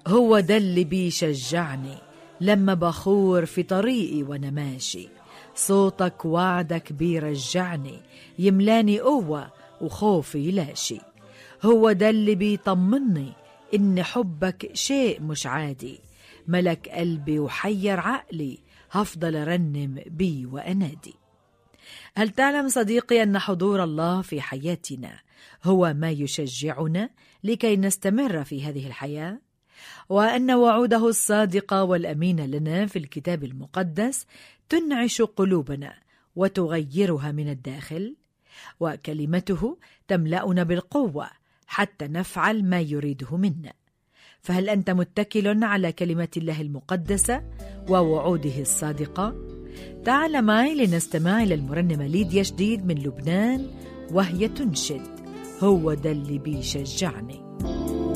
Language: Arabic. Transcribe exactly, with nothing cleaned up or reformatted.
هو ده اللي بيشجعني لما بخور في طريقي وانا ماشي، صوتك وعدك بيرجعني، يملاني قوة وخوفي لاشي. هو ده اللي بيطمني إن حبك شيء مش عادي، ملك قلبي وحير عقلي، هفضل أرنم بي وأنادي. هل تعلم صديقي أن حضور الله في حياتنا هو ما يشجعنا لكي نستمر في هذه الحياة؟ وأن وعوده الصادقة والأمينة لنا في الكتاب المقدس تنعش قلوبنا وتغيرها من الداخل، وكلمته تملأنا بالقوة حتى نفعل ما يريده منا. فهل أنت متكل على كلمة الله المقدسة ووعوده الصادقة؟ تعال معي لنستمع إلى المرنمة ليديا جديد من لبنان، وهي تنشد: هو ده اللي بيشجعني.